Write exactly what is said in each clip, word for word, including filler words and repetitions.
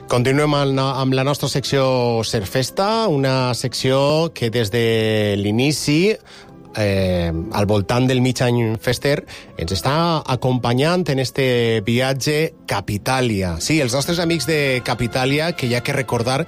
Continuem amb la nostra secció Serfesta, una secció que des de l'inici, eh, al voltant del mig any fester, ens està acompanyant en este viatge Capitalia. Sí, els nostres amics de Capitalia, que hi ha que recordar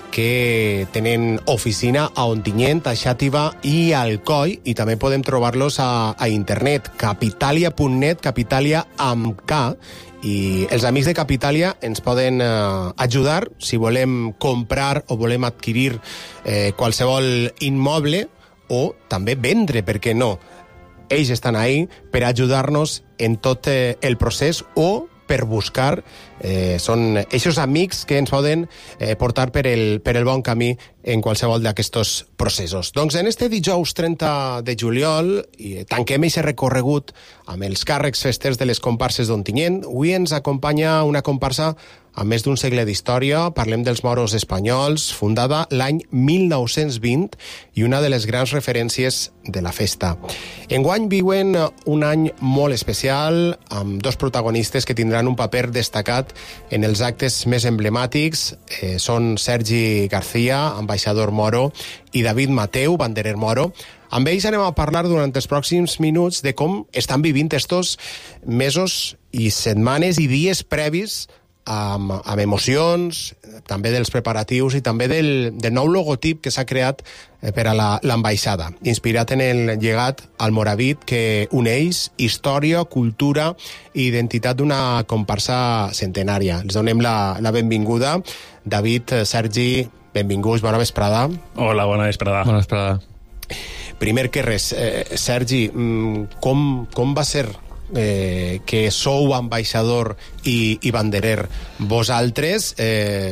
que tenen oficina a Ontinyent, a Xàtiva i a Alcoi, i també podem trobar-los a, a internet, capitalia punt net, Capitalia amb K, i els amics de Capitalia ens poden eh, ajudar si volem comprar o volem adquirir eh, qualsevol immoble o també vendre, per què no? Ells estan ahí per ajudar-nos en tot eh, el procés o per buscar, eh, són eixos amics que ens poden eh, portar per el, per el bon camí en qualsevol d'aquests processos. Doncs en este dijous trenta de juliol i tanquem aquest recorregut amb els càrrecs festers de les comparses d'Ontinyent. Avui ens acompanya una comparsa amb més d'un segle d'història. Parlem dels moros espanyols, fundada l'any mil nou-cents vint i una de les grans referències de la festa. Enguany viuen un any molt especial amb dos protagonistes que tindran un paper destacat en els actes més emblemàtics. Eh, són Sergi García, ambaixador moro, i David Mateu, banderer moro. Amb ells anem a parlar durant els pròxims minuts de com estan vivint estos mesos i setmanes i dies previs amb, amb emocions, també dels preparatius i també del, del nou logotip que s'ha creat eh, per a l'ambaixada, inspirat en el llegat almoravit que uneix història, cultura i identitat d'una comparsa centenària. Els donem la, la benvinguda. David, Sergi, benvinguts, bona vesprada. Hola, bona vesprada. Bona vesprada. Primer que res, eh, Sergi, com, com va ser eh, que sou ambaixador i, i banderer? Vosaltres, eh,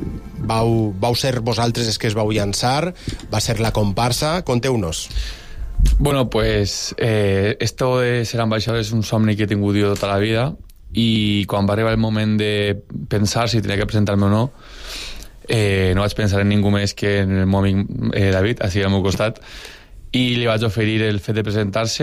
vau, vau ser vosaltres els que es vau llançar? Va ser la comparsa? Conteu-nos. Bueno, pues eh, esto de ser ambaixador és un somni que he tingut jo tota la vida, i quan va arribar el moment de pensar si tenia que presentar-me o no, eh, no vaig pensar en ningú més que en el meu amic eh, David, així al meu costat, i li vaig oferir el fet de presentar-se,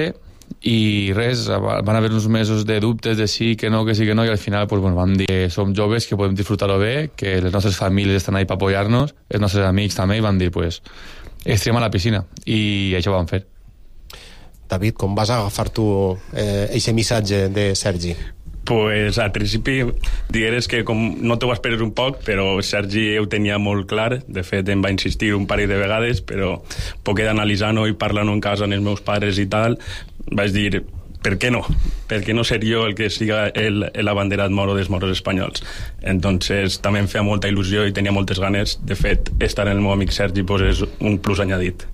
i res, van haver uns mesos de dubtes de sí, que no, que sí, que no, i al final pues, bueno, vam dir que som joves, que podem disfrutar-ho bé, que les nostres famílies estan ahí per apoyar-nos, els nostres amics també, i van dir, pues, estirem a la piscina, i això ho vam fer. David, com vas agafar tu eh, aquest missatge de Sergi? Pues al principi digueres que com no t'ho esperes un poc, però Sergi ho tenia molt clar. De fet em va insistir un parell de vegades, però poquet analitzant-ho i parlant-ho en casa amb els meus pares i tal, vaig dir, per què no? Per què no ser jo el que siga el, el abanderat moro dels moros espanyols? Entonces també em feia molta il·lusió i tenia moltes ganes. De fet, estar en el meu amic Sergi pues, és un plus añadit.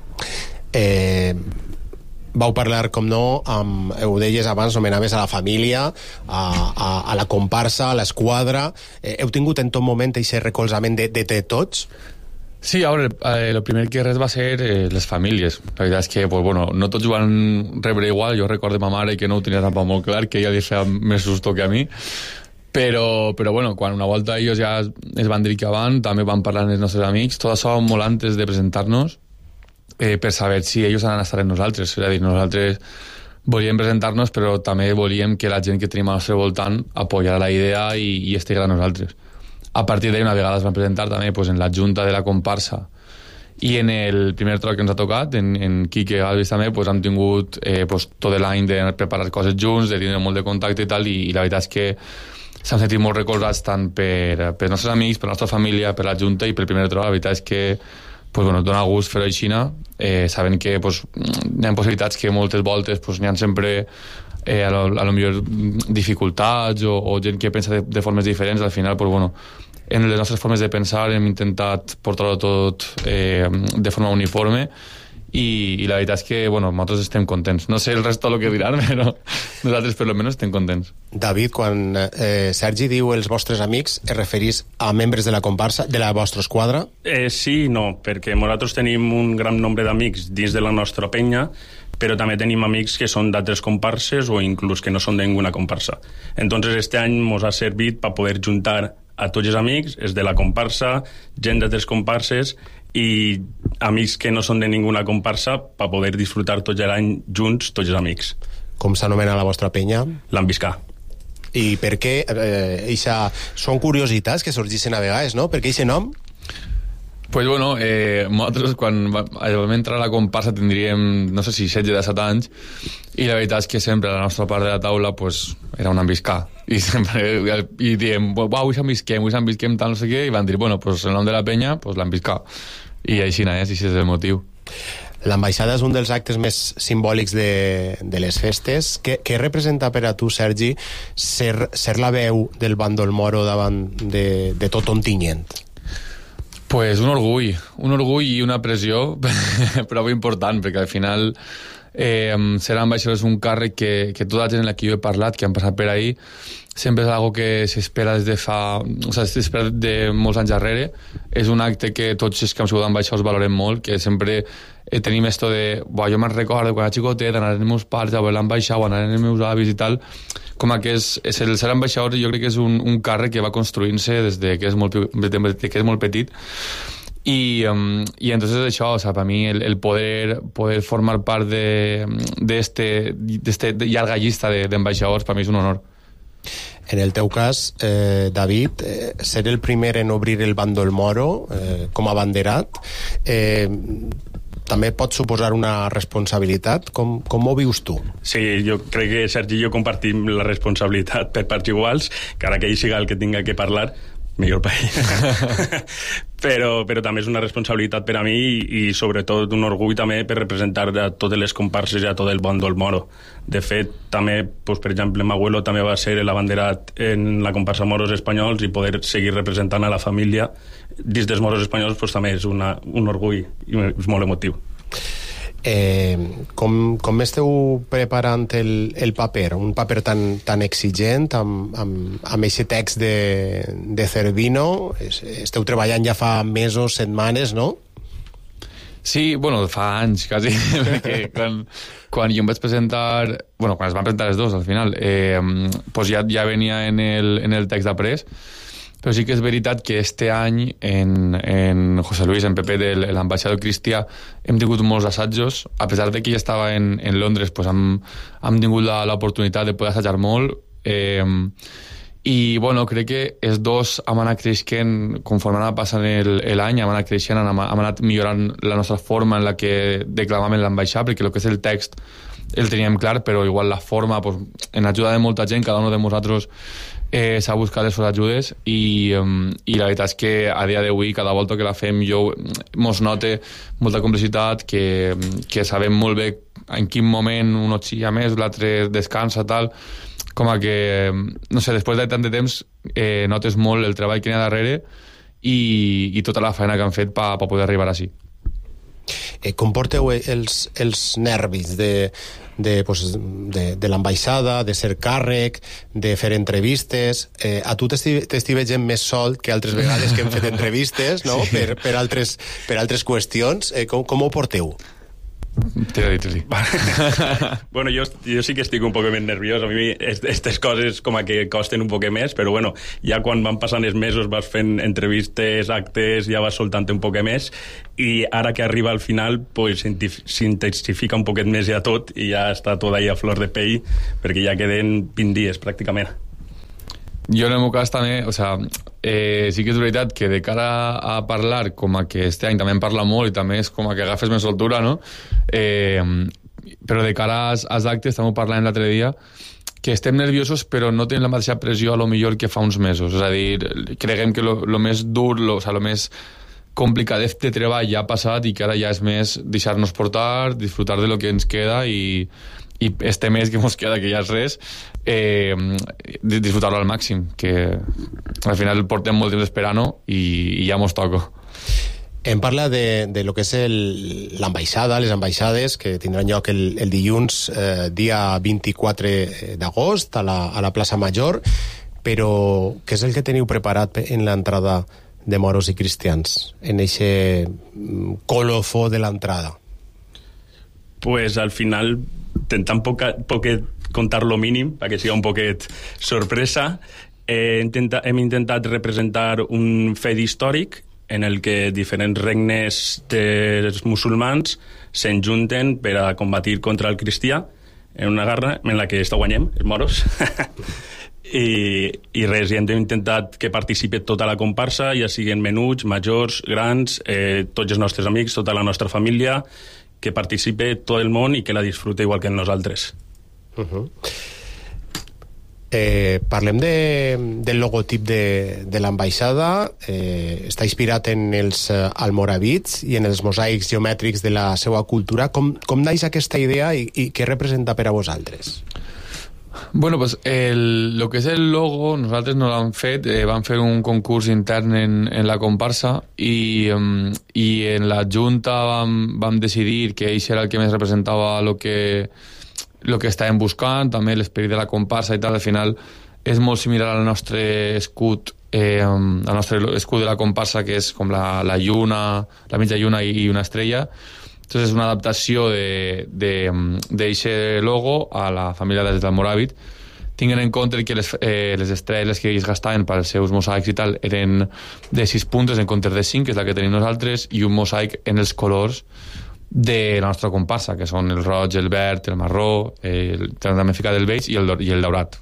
Eh... Vau parlar, com no, amb, ho deies abans, nomenaves a la família, a, a, a la comparsa, a l'esquadra. Eh, heu tingut en tot moment aquest recolzament de, de, de tots? Sí, a veure, eh, el primer que res va ser eh, les famílies. La veritat és que, pues, bueno, no tots van rebre igual. Jo recordo ma mare que no ho tenia tampoc molt clar, que ella li feia més susto que a mi. Però, però bueno, quan una volta ells ja es van dir que van, també van parlar amb els nostres amics. Tot això molt antes de presentar-nos, Eh, per saber si ells han estat en nosaltres. És a dir, nosaltres volíem presentar-nos, però també volíem que la gent que tenim al nostre voltant apoyara la idea i, i estigués a nosaltres. A partir d'ahí, una vegada es van presentar també pues, en la junta de la comparsa i en el primer tro que ens ha tocat, en, en Quique Galvis també, pues, hem tingut eh, pues, tot l'any de preparar coses junts, de tenir molt de contacte i tal, i, i la veritat és que s'han sentit molt recolzats tant per, per nostres amics, per la nostra família, per la junta i per el primer tro. La veritat és que pues bueno, dona gust fer-ho així, eh, sabent que pues, hi ha possibilitats que moltes voltes pues, n'hi ha sempre eh, a, lo, a lo millor dificultats o, o gent que pensa de, de formes diferents. Al final, pues, bueno, en les nostres formes de pensar hem intentat portar-ho tot eh, de forma uniforme, i, i la veritat és que bueno, nosaltres estem contents. No sé el resto el que diran, però nosaltres per lo menos estem contents. David, quan eh, Sergi diu els vostres amics, es referís a membres de la comparsa, de la vostra esquadra? Eh, sí i no, perquè nosaltres tenim un gran nombre d'amics dins de la nostra penya, però també tenim amics que són d'altres comparses o inclús que no són de ninguna comparsa. Entonces este any ens ha servit per poder juntar a tots els amics, és de la comparsa, gent d'altres comparses i amics que no són de ninguna comparsa per poder disfrutar tot l'any junts, tots els amics. Com s'anomena la vostra penya? L'Ambiscà. I per què? Eh, eixa, són curiositats que sorgeixen a vegades, no? Per què aquest nom? Pues bueno, eh, nosaltres quan vam entrar a la comparsa tindríem, no sé si setze o disset anys, i la veritat és que sempre a la nostra part de la taula pues, era un enviscar. I sempre i diem, uau, avui s'envisquem, avui s'envisquem tal, no sé què, i van dir, bueno, pues el nom de la penya, pues l'enviscar. I així no és, així és el motiu. L'ambaixada és un dels actes més simbòlics de, de les festes. Què, què representa per a tu, Sergi, ser, ser la veu del bàndol moro davant de, de tot Ontinyent? Pues un orgull, un orgull i una pressió prou important, perquè al final eh, ser ambaixador és un càrrec que, que tota la gent en la que jo he parlat, que han passat per ahí, sempre és algo que s'espera des de fa... O sigui, s'espera de molts anys darrere. És un acte que tots els que hem sigut ambaixadors valorem molt, que sempre eh, tenim esto de... Buah, jo me'n recordo quan era xicotet, anar als meus pares a veure l'ambaixada, o anar als meus avis i tal. Com que és, és el ser ambaixador, jo crec que és un, un càrrec que va construint-se des de que és molt, de que és molt petit. I, um, i entonces això, o sea, per mi el, el poder, poder formar part d'este de, llarga llista d'ambaixadors, per mi és un honor. En el teu cas, eh, David, eh, ser el primer en obrir el bàndol moro eh, com a banderat, eh, també pot suposar una responsabilitat. Com, com ho vius tu? Sí, jo crec que Sergi i jo compartim la responsabilitat per parts iguals, que ara que ell siga el que tinga que parlar, millor per ell. però, però també és una responsabilitat per a mi i, i sobretot un orgull també per representar a totes les comparses i a tot el bàndol moro. De fet, també, pues, per exemple, m'abuelo també va ser l'abanderat en la comparsa Moros Espanyols i poder seguir representant a la família dins dels moros espanyols pues, també és una, un orgull i és molt emotiu. Eh, com, com esteu preparant el, el paper? Un paper tan, tan exigent, amb, amb, amb aquest text de, de Cervino. Esteu treballant ja fa mesos, setmanes, no? Sí, bueno, fa anys, quasi, perquè quan, quan jo em vaig presentar... Bueno, quan es van presentar els dos, al final, eh, pues ja, ja venia en el, en el text d'après, però sí que és veritat que este any en, en José Luis, en Pepe, de l'ambaixador cristià, hem tingut molts assajos. A pesar de que ja estava en, en Londres, pues hem, hem tingut l'oportunitat de poder assajar molt. Eh, I, bueno, crec que els dos hem anat creixent conforme anava passant l'any, hem anat creixent, hem, hem anat millorant la nostra forma en la que declamàvem l'ambaixada, perquè el que és el text el teníem clar, però igual la forma, pues, en ajuda de molta gent, cada un de nosaltres eh, s'ha buscat les seves ajudes i, um, i la veritat és que a dia d'avui cada volta que la fem jo mos note molta complicitat, que, que sabem molt bé en quin moment un xilla més, l'altre descansa, tal, com a que, no sé, després de tant de temps eh, notes molt el treball que hi ha darrere i, i tota la feina que han fet per pa poder arribar així. Eh, com porteu els, els nervis de, de, pues, de, de l'ambaixada, de ser càrrec, de fer entrevistes? Eh, a tu t'estic veient més sol que altres vegades que hem fet entrevistes, no? Sí. Per, per, altres, per altres qüestions. Eh, com, com ho porteu? Tira dit, sí. Bueno, jo, jo sí que estic un poc més nerviós. A mi aquestes coses com a que costen un poc més, però bueno, ja quan van passant els mesos vas fent entrevistes, actes, ja vas soltant un poc més i ara que arriba al final pues, s'intensifica un poquet més ja tot i ja està tot ahí a flor de pell perquè ja queden vint dies pràcticament. Jo en el meu cas també, o sea, eh, sí que és veritat que de cara a parlar, com a que este any també en parla molt i també és com a que agafes més soltura, no? Eh, però de cara als, als actes, estàvem parlant l'altre dia, que estem nerviosos però no tenim la mateixa pressió a lo millor que fa uns mesos. És a dir, creguem que lo, lo més dur, lo, o sea, lo més complicat de treball ja ha passat i que ara ja és més deixar-nos portar, disfrutar de lo que ens queda i i este mes que ens queda, que ja és res, eh, disfrutar-lo al màxim, que al final portem molt temps esperant-ho i, i ja mos toco. Em parla de, de lo que és l'ambaixada, les ambaixades, que tindran lloc el, el dilluns, eh, dia vint-i-quatre d'agost, a la, a la plaça Major, però què és el que teniu preparat en l'entrada de moros i cristians, en eixe colofó de l'entrada? Pues al final intentant poca, poquet contar lo mínim perquè sigui un poquet sorpresa. Eh, intenta, hem intentat representar un fet històric en el que diferents regnes dels musulmans s'enjunten per a combatir contra el cristià en una guerra en la que està guanyem, els moros. i, i res, i hem intentat que participi tota la comparsa, ja siguin menuts, majors, grans, eh, tots els nostres amics, tota la nostra família, que participe tot el món i que la disfrute igual que nosaltres. Uh-huh. Eh, parlem de, del logotip de, de l'ambaixada. Eh, està inspirat en els eh, almoràvits i en els mosaics geomètrics de la seva cultura. Com, com naix aquesta idea i, i què representa per a vosaltres? Bueno, pues el, lo que és el logo, nosaltres no l'hem fet, eh, vam fer un concurs intern en, en la comparsa i, um, i en la junta vam, vam decidir que ell era el que més representava lo que, lo que estàvem buscant, també l'esperit de la comparsa i tal. Al final és molt similar al nostre escut, eh, al nostre escut de la comparsa, que és com la, la lluna, la mitja lluna i, i una estrella. Entonces és una adaptació d'aquest logo a la família dels Almoràvit, tinguent en compte que les, eh, les estrelles que ells gastaven per als seus mosaics i tal eren de sis puntes en comptes de cinc, que és la que tenim nosaltres, i un mosaic en els colors de la nostra comparsa, que són el roig, el verd, el marró, el, també ficat el beige i el, i el daurat.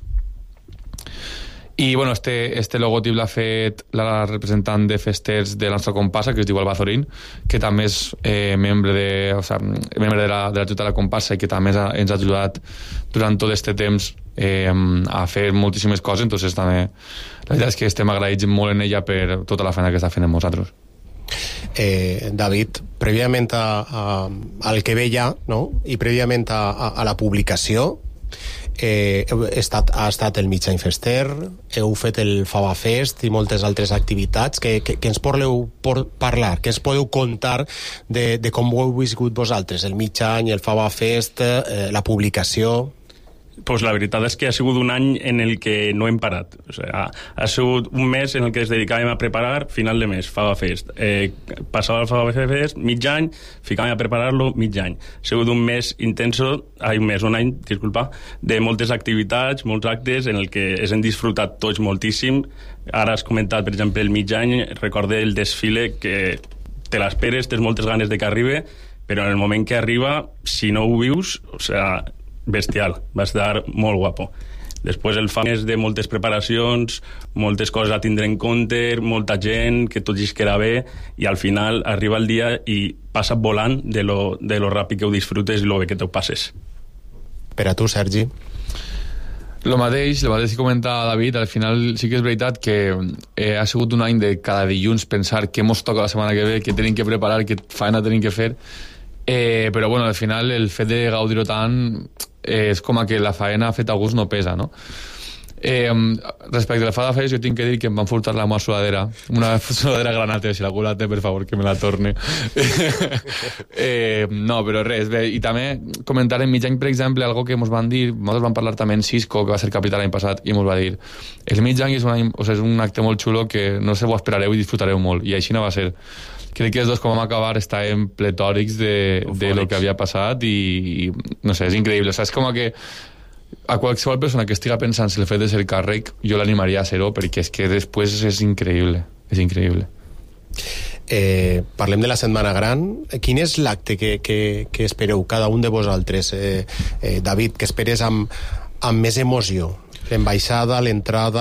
I bueno, este, este logotip l'ha fet la representant de festers de la nostra comparsa, que es diu Albazorín, que també és eh, membre, de, o sigui, membre de la, de la junta de la comparsa i que també ha, ens ha ajudat durant tot aquest temps eh, a fer moltíssimes coses. Entonces també la veritat és que estem agraïts molt en ella per tota la feina que està fent amb nosaltres. Eh, David, prèviament a, a, al que ve ja, no? I prèviament a, a, a la publicació, Eh, heu estat, ha estat el Mig Any Fester, heu fet el Fava Fest i moltes altres activitats. Que, que, que ens podeu por parlar, que ens podeu contar de, de com ho heu viscut vosaltres, el Mig Any, el Fava Fest, eh, la publicació? Pues la veritat és que ha sigut un any en el que no hem parat. O sigui, ha, ha sigut un mes en el que ens dedicàvem a preparar final de mes, Fava Fest. Eh, passava el Fava Fest, mig any, ficàvem a preparar-lo mig any. Ha sigut un mes intenso, ai, un mes, un any, disculpa, de moltes activitats, molts actes en el que ens hem disfrutat tots moltíssim. Ara has comentat, per exemple, el mig any, recorde el desfile que te l'esperes, tens moltes ganes de que arribi, però en el moment que arriba, si no ho vius, o sigui, bestial, va estar molt guapo. Després el fa més de moltes preparacions, moltes coses a tindre en compte, molta gent, que tot queda bé, i al final arriba el dia i passa volant de lo, de lo ràpid que ho disfrutes i lo bé que t'ho passes. Per a tu, Sergi? Lo mateix, lo mateix que comenta David, al final sí que és veritat que eh, ha sigut un any de cada dilluns pensar què mos toca la setmana que ve, què tenim que preparar, què feina tenim que fer, eh, però bueno, al final el fet de gaudir-ho tant eh, és com a que la faena feta a gust no pesa, no? Eh, respecte a la Fava Fest, jo tinc que dir que em van furtar la meva sudadera, una sudadera granate, si algú la té, per favor, que me la torne. eh, no, però res, bé, i també comentar en mig any, per exemple, algo que ens van dir, nosaltres vam parlar també en Cisco, que va ser capital l'any passat, i ens va dir, el mig any és un, any, o sigui, és un acte molt xulo que no sé, ho esperareu i disfrutareu molt, i així no va ser. Crec que els dos, com vam acabar, estàvem pletòrics de, de lo que havia passat i, i no sé, és increïble. O sigui, és com que a qualsevol persona que estiga pensant si el fet de ser càrrec, jo l'animaria a ser-ho, perquè és que després és increïble, és increïble. Eh, parlem de la Setmana Gran. Quin és l'acte que, que, que espereu cada un de vosaltres? Eh, eh, David, que esperes amb, amb més emoció? L'embaixada, l'entrada,